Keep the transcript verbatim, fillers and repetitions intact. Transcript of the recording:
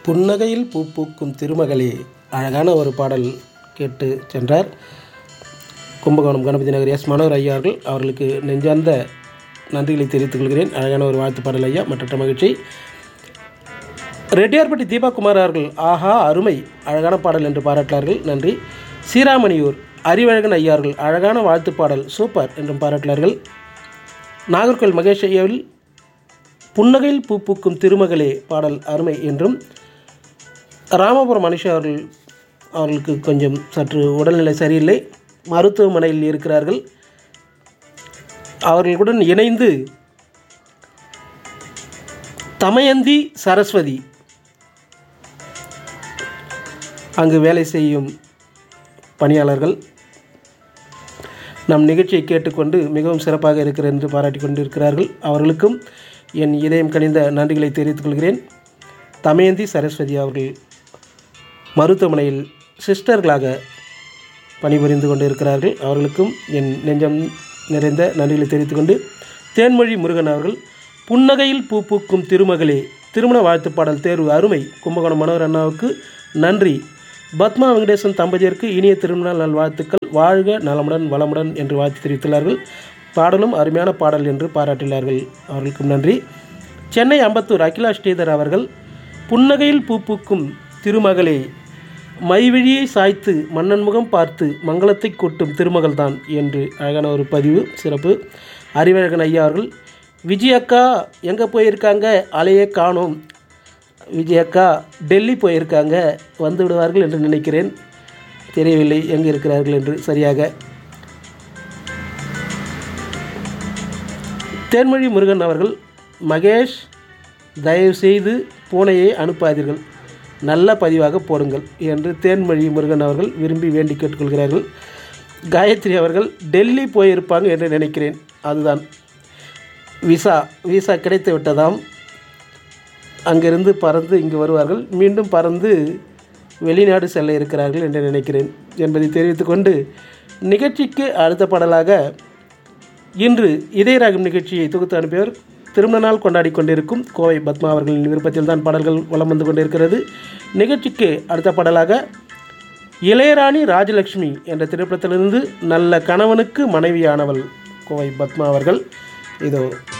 புன்னகையில் பூ பூக்கும் திருமகளே அழகான ஒரு பாடல் கேட்டு சென்றார். கும்பகோணம் கணபதி நகர் எஸ் மனோகர் ஐயா அவர்கள். அவர்களுக்கு நெஞ்சார்ந்த நன்றிகளை தெரிவித்துக் கொள்கிறேன். அழகான ஒரு வாழ்த்து பாடல் ஐயா, மற்ற மகிழ்ச்சி. ரெட்டியார்பட்டி தீபா குமார் அவர்கள், ஆஹா அருமை, அழகான பாடல் என்று பாராட்டினார்கள், நன்றி. சீராமணியூர் அறிவழகன் ஐயா அவர்கள், அழகான வாழ்த்து பாடல் சூப்பர் என்றும் பாராட்டினார்கள். நாகர்கோவில் மகேஷ் ஐயாவில் புன்னகையில் பூ பூக்கும் திருமகளே பாடல் அருமை என்றும். ராமபுரம் மனுஷா அவர்கள் அவர்களுக்கு கொஞ்சம் சற்று உடல்நிலை சரியில்லை, மருத்துவமனையில் இருக்கிறார்கள். அவர்களுடன் இணைந்து தமயந்தி சரஸ்வதி அங்கு வேலை செய்யும் பணியாளர்கள் நம் நிகழ்ச்சியை கேட்டுக்கொண்டு மிகவும் சிறப்பாக இருக்கிறது என்று பாராட்டி கொண்டிருக்கிறார்கள். அவர்களுக்கும் என் இதயம் கனிந்த நன்றிகளை தெரிவித்துக் கொள்கிறேன். தமயந்தி சரஸ்வதி அவர்கள் மருத்துவமனையில் சிஸ்டர்களாக பணிபுரிந்து கொண்டு இருக்கிறார்கள். அவர்களுக்கும் என் நெஞ்சம் நிறைந்த நன்றிகளை தெரிவித்துக்கொண்டு, தேன்மொழி முருகன் அவர்கள், புன்னகையில் பூ பூக்கும் திருமகளே திருமண வாழ்த்து பாடல் தேர்வு அருமை, கும்பகோணம் மனோகர் அண்ணாவுக்கு நன்றி. பத்மா வெங்கடேசன் தம்பதியருக்கு இனிய திருமண நல் வாழ்த்துக்கள், வாழ்க நலமுடன் வளமுடன் என்று வாழ்த்து தெரிவித்துள்ளார்கள். பாடலும் அருமையான பாடல் என்று பாராட்டியுள்ளார்கள். அவர்களுக்கும் நன்றி. சென்னை அம்பத்தூர் அகிலா ஸ்ரீதர் அவர்கள், புன்னகையில் பூ பூக்கும் திருமகளே மைவிழியை சாய்த்து மன்னன் முகம் பார்த்து மங்களத்தை கூட்டும் திருமகள்தான் என்று அழகான ஒரு பதிவு, சிறப்பு. அறிவழகன் ஐயா அவர்கள், விஜயக்கா எங்கே போயிருக்காங்க, அலையே காணோம், விஜயக்கா டெல்லி போயிருக்காங்க, வந்து விடுவார்கள் என்று நினைக்கிறேன், தெரியவில்லை எங்கே இருக்கிறார்கள் என்று சரியாக. தேன்மொழி முருகன் அவர்கள், மகேஷ் தயவுசெய்து பூனையை அனுப்பாதீர்கள், நல்ல பதிவாக போடுங்கள் என்று தேன்மொழி முருகன் அவர்கள் விரும்பி வேண்டி கேட்டுக்கொள்கிறார்கள். காயத்ரி அவர்கள், டெல்லி போயிருப்பாங்க என்று நினைக்கிறேன், அதுதான் விசா விசா கிடைத்து விட்டதாம், அங்கிருந்து பறந்து இங்கு வருவார்கள், மீண்டும் பறந்து வெளிநாடு செல்ல இருக்கிறார்கள் என்று நினைக்கிறேன் என்பதை தெரிவித்துக்கொண்டு, நிகழ்ச்சிக்கு அடுத்த பாடலாக இன்று இதயராகம் நிகழ்ச்சியை தொகுத்து அனுப்பியவர் திருமண நாள் கொண்டாடி கொண்டிருக்கும் கோவை பத்மா அவர்களின் விருப்பத்தில் தான் பாடல்கள் வலம் வந்து கொண்டிருக்கிறது. நிகழ்ச்சிக்கு அடுத்த பாடலாக இளையராணி ராஜலட்சுமி என்ற திரைப்படத்திலிருந்து நல்ல கணவனுக்கு மனைவியானவள் கோவை பத்மா அவர்கள். இதோ